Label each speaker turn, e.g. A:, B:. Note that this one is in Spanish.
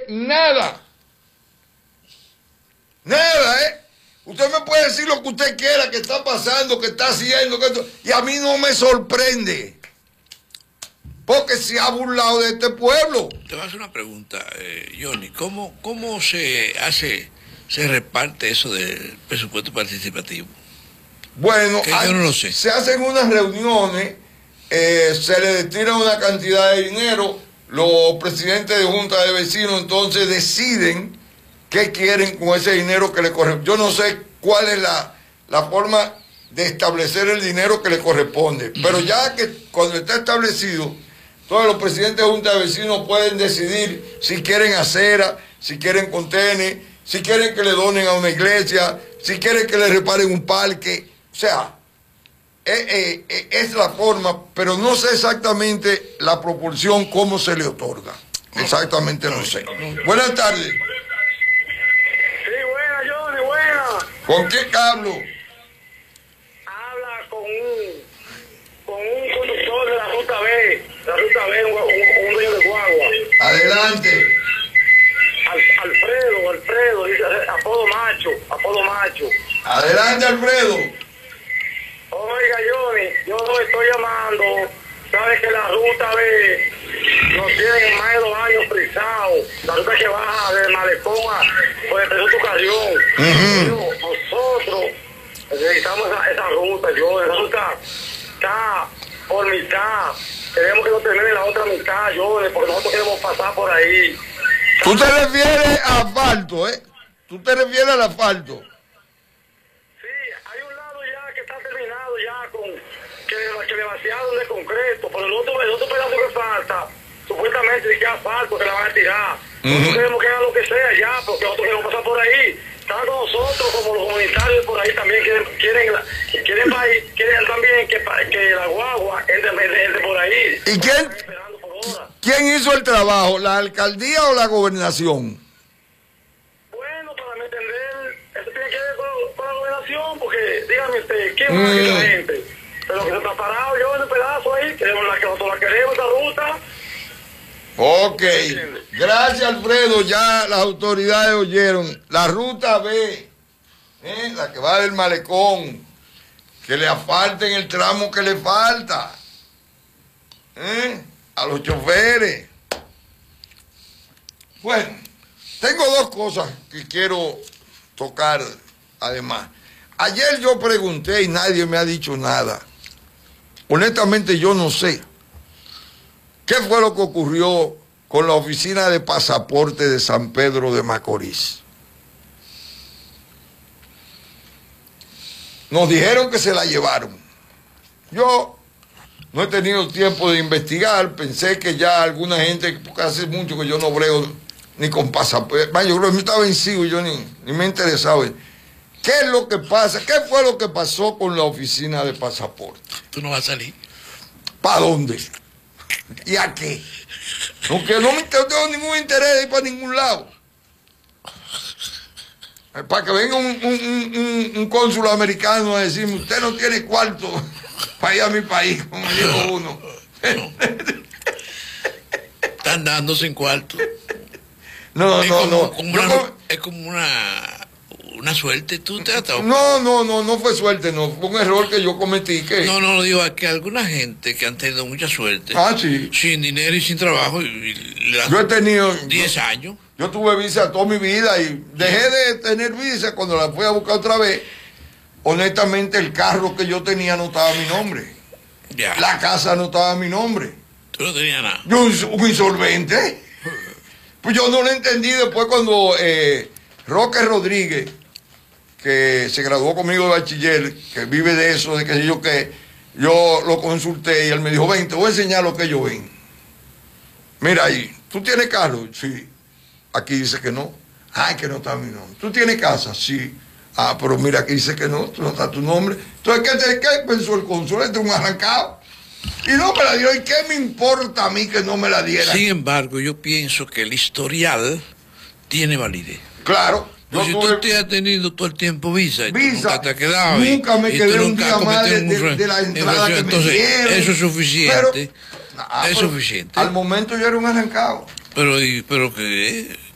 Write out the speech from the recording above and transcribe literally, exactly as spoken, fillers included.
A: nada. Nada, ¿eh? Usted me puede decir lo que usted quiera, que está pasando, que está haciendo, que esto, y a mí no me sorprende. Porque se ha burlado de este pueblo.
B: Te voy a hacer una pregunta, eh, Johnny. ¿Cómo, cómo se hace, se reparte eso del presupuesto participativo?
A: Bueno,
B: que yo no lo sé.
A: Se hacen unas reuniones, eh, se le destina una cantidad de dinero, los presidentes de junta de vecinos entonces deciden qué quieren con ese dinero que le corresponde. Yo no sé cuál es la, la forma de establecer el dinero que le corresponde, pero ya que cuando está establecido, todos los presidentes de junta de vecinos pueden decidir si quieren acera, si quieren contenes, si quieren que le donen a una iglesia, si quieren que le reparen un parque. O sea, eh, eh, es la forma, pero no sé exactamente la proporción, cómo se le otorga. Exactamente no sé. Buenas tardes. ¿Con quién hablo?
C: Habla con un, con un conductor de la ruta B, la ruta B, un, un, un dueño de guagua.
A: Adelante.
C: Al, Alfredo, Alfredo, dice apodo macho, apodo macho.
A: Adelante, Alfredo.
C: Oiga, Johnny, yo no estoy llamando, sabes que la ruta B nos tienen más de dos años frisados, la ruta que baja de Malecón a por el Jesús Tucayón.
A: Uh-huh.
C: Nosotros necesitamos esa, esa ruta, yo, esa ruta está por mitad, queremos que nos termine la otra mitad, yo, porque nosotros queremos pasar por ahí.
A: Tú te refieres a asfalto, ¿eh? Tú te refieres al asfalto.
C: Sí, hay un lado ya que está terminado ya con que, que le vaciaron de concreto, pero el otro, el otro pedazo que falta, supuestamente de que asfalto que la van a tirar.
A: Uh-huh.
C: Nosotros queremos que haga lo que sea ya, porque nosotros queremos pasar por ahí. Tanto nosotros como los comunitarios por ahí también quieren quieren quieren, quieren, quieren también que, que la guagua entre, entre, entre por ahí.
A: ¿Y quién, quién hizo el trabajo? ¿La alcaldía o la gobernación?
C: Bueno, para mi entender, eso tiene que ver con, con la gobernación, porque dígame usted, ¿quién va a ir la gente? Pero que se está parado yo en el pedazo ahí, queremos la que nosotros la queremos, esta ruta.
A: Ok, gracias Alfredo, ya las autoridades oyeron. La ruta B, ¿eh? La que va del Malecón, que le asfalten el tramo que le falta, ¿eh? A los choferes. Bueno, tengo dos cosas que quiero tocar además. Ayer yo pregunté y nadie me ha dicho nada. Honestamente yo no sé. ¿Qué fue lo que ocurrió con la oficina de pasaporte de San Pedro de Macorís? Nos dijeron que se la llevaron. Yo no he tenido tiempo de investigar, pensé que ya alguna gente, porque hace mucho que yo no brego ni con pasaporte, yo creo que me estaba vencido y yo ni, ni me interesaba. ¿Qué es lo que pasa? ¿Qué fue lo que pasó con la oficina de pasaporte?
B: ¿Tú no vas a salir?
A: ¿Para dónde? ¿Y a qué? Aunque no me tengo ningún interés de ir para ningún lado. Para que venga un, un, un, un cónsul americano a decirme, usted no tiene cuarto para ir a mi país, como dijo uno.
B: Están dando sin cuarto.
A: No,
B: es
A: no,
B: como,
A: no.
B: Como
A: Yo
B: una,
A: no.
B: Es como una, una suerte. ¿Tú te has dado?
A: No, no, no, no fue suerte, no. Fue un error que yo cometí. ¿Qué?
B: No, no, digo, que alguna gente que han tenido mucha suerte.
A: Ah, sí.
B: Sin dinero y sin trabajo. Y, y
A: yo he tenido
B: diez años.
A: Yo tuve visa toda mi vida y dejé de tener visa cuando la fui a buscar otra vez. Honestamente, el carro que yo tenía no estaba a mi nombre.
B: Ya.
A: La casa no estaba a mi nombre.
B: Tú no tenías nada.
A: Yo, un, un insolvente. Pues yo no lo entendí después cuando eh, Roque Rodríguez, que se graduó conmigo de bachiller, que vive de eso, de qué sé yo qué, yo lo consulté y él me dijo, ven, te voy a enseñar lo que yo ven. Mira ahí, ¿tú tienes carro? Sí. Aquí dice que no. Ay, que no está mi nombre. ¿Tú tienes casa? Sí. Ah, pero mira, aquí dice que no, no está tu nombre. Entonces, ¿qué, te, qué pensó el cónsul? Este es un arrancado. Y no me la dio. ¿Y qué me importa a mí que no me la diera?
B: Sin embargo, yo pienso que el historial tiene validez.
A: Claro.
B: Pues si
A: tuve...
B: tú te has tenido todo el tiempo visa, y
A: visa
B: nunca te has quedado.
A: Nunca
B: y,
A: me
B: y
A: quedé un
B: nunca
A: día más de,
B: un
A: de, de la entrada que
B: Entonces,
A: me dieron.
B: eso es suficiente.
A: Pero, ah,
B: es
A: pero
B: suficiente.
A: Al momento yo era un arrancado.
B: Pero, pero que...